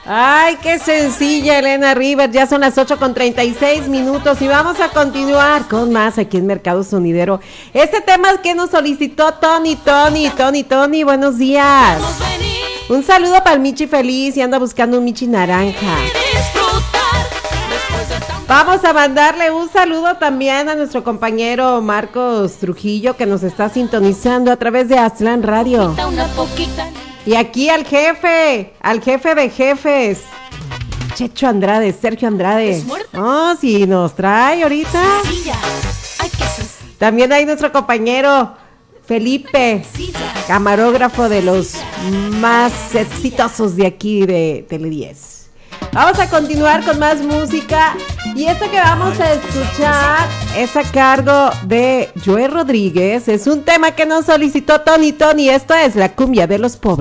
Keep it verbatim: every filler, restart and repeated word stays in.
Ay, qué sencilla, Elena Rivers. Ya son las ocho con treinta y seis minutos y vamos a continuar con más aquí en Mercado Sonidero. Este tema que nos solicitó Tony, Tony, Tony, Tony, buenos días. Un saludo para el Michi feliz y anda buscando un Michi naranja. Vamos a mandarle un saludo también a nuestro compañero Marcos Trujillo, que nos está sintonizando a través de Aztlán Radio. Y aquí al jefe, al jefe de jefes, Checho Andrade, Sergio Andrade. Oh, sí, nos trae ahorita. También hay nuestro compañero Felipe, camarógrafo de los más exitosos de aquí de Tele diez. Vamos a continuar con más música y esto que vamos a escuchar es a cargo de Joe Rodríguez. Es un tema que nos solicitó Tony Tony. Esto es la cumbia de los pobres.